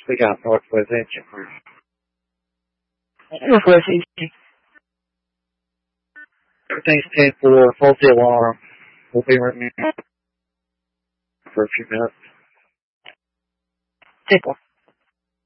We got Northwest Engine. Northwest Engine. Everything's 10-4, faulty alarm. We'll be running for a few minutes. 10-4.